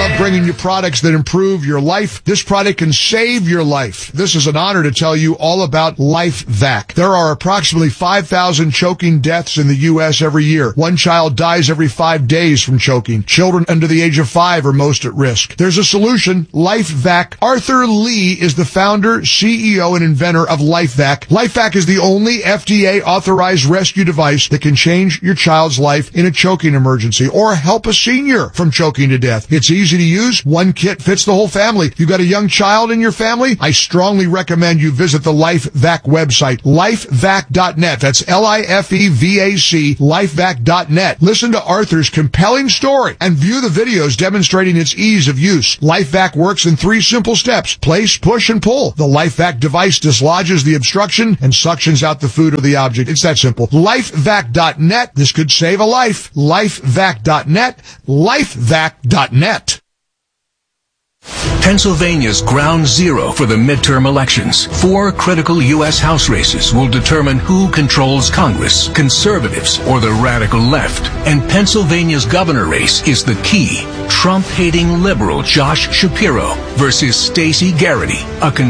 love bringing you products that improve your life. This product can save your life. This is an honor to tell you all about LifeVac. There are approximately 5,000 choking deaths in the U.S. every year. One child dies every 5 days from choking. Children under the age of 5 are most at risk. There's a solution, LifeVac. Arthur Lee is the founder, CEO, and inventor of LifeVac. LifeVac is the only FDA-authorized rescue device that can change your child's life in a choking emergency or help a senior from choking to death. It's easy to use. One kit fits the whole family. If you've got a young child in your family, I strongly recommend you visit the LifeVac website, lifevac.net. That's LIFEVAC, lifevac.net. Listen to Arthur's compelling story and view the videos demonstrating its ease of use. LifeVac works in 3 simple steps. Place, push, and pull. The LifeVac device dislodges the obstruction and suctions out the food or the object. It's that simple. Lifevac.net. This could save a life. Lifevac.net. Lifevac.net. Pennsylvania's ground zero for the midterm elections. 4 critical U.S. House races will determine who controls Congress, conservatives or the radical left. And Pennsylvania's governor race is the key. Trump-hating liberal Josh Shapiro versus Stacey Garrity, a